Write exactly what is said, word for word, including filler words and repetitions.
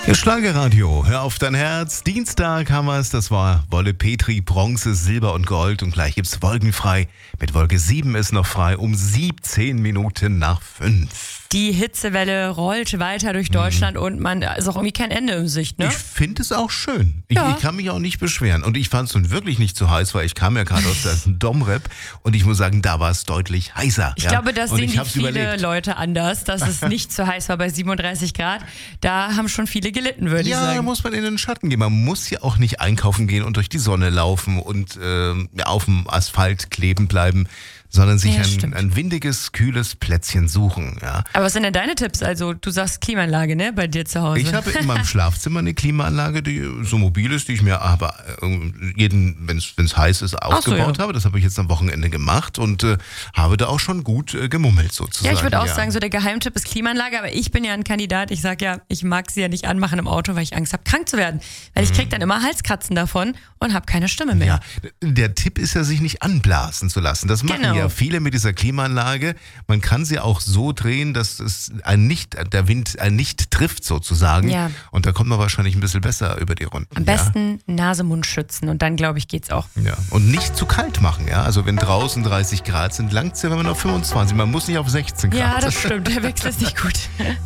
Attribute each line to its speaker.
Speaker 1: Ihr Schlagerradio, hör auf dein Herz. Dienstag haben wir es, das war Wolle Petri, Bronze, Silber und Gold. Und gleich gibt's wolkenfrei. Mit Wolke sieben ist noch frei um siebzehn Minuten nach fünf.
Speaker 2: Die Hitzewelle rollt weiter durch Deutschland mhm. und man ist auch irgendwie kein Ende in Sicht, ne?
Speaker 1: Ich finde es auch schön. Ich,
Speaker 2: Ja.
Speaker 1: ich kann mich auch nicht beschweren. Und ich fand es nun wirklich nicht zu heiß, weil ich kam ja gerade aus der Domrep und ich muss sagen, da war es deutlich heißer.
Speaker 2: Ich
Speaker 1: ja.
Speaker 2: glaube, das
Speaker 1: und
Speaker 2: sehen
Speaker 1: ich
Speaker 2: die
Speaker 1: hab's
Speaker 2: viele
Speaker 1: überlebt.
Speaker 2: Leute anders, dass es nicht zu heiß war bei siebenunddreißig Grad. Da haben schon viele gelitten, würde
Speaker 1: Ja,
Speaker 2: ich
Speaker 1: da
Speaker 2: sagen.
Speaker 1: muss man in den Schatten gehen. Man muss ja auch nicht einkaufen gehen und durch die Sonne laufen und ähm, ja, auf dem Asphalt kleben bleiben, sondern sich
Speaker 2: Ja,
Speaker 1: ein,
Speaker 2: stimmt.
Speaker 1: ein windiges, kühles Plätzchen suchen. Ja.
Speaker 2: Aber was sind denn deine Tipps? Also du sagst Klimaanlage, ne, bei dir zu Hause.
Speaker 1: Ich habe in meinem Schlafzimmer eine Klimaanlage, die so mobil ist, die ich mir aber äh, jeden, wenn es heiß ist, aufgebaut
Speaker 2: ja.
Speaker 1: habe. Das habe ich jetzt am Wochenende gemacht und äh, habe da auch schon gut äh, gemummelt sozusagen.
Speaker 2: Ja, ich würde auch
Speaker 1: ja.
Speaker 2: sagen, so der Geheimtipp ist Klimaanlage, aber ich bin ja ein Kandidat, ich sage ja, ich mag sie ja nicht anmachen im Auto, weil ich Angst habe, krank zu werden. Weil ich kriege dann immer Halskratzen davon und habe keine Stimme mehr.
Speaker 1: Ja, der Tipp ist ja, sich nicht anblasen zu lassen. Das machen
Speaker 2: Genau.
Speaker 1: ja viele mit dieser Klimaanlage. Man kann sie auch so drehen, dass es ein nicht, der Wind ein nicht trifft sozusagen.
Speaker 2: Ja.
Speaker 1: Und da kommt man wahrscheinlich ein bisschen besser über die Runden.
Speaker 2: Am besten Nase, Mund schützen und dann, glaube ich, geht's auch.
Speaker 1: Ja. Ja. Und nicht zu kalt machen. Ja? Also wenn draußen dreißig Grad sind, langt es ja, wenn man auf fünfundzwanzig. Man muss nicht auf sechzehn Grad.
Speaker 2: Ja, das stimmt, der Wechsel ist nicht gut.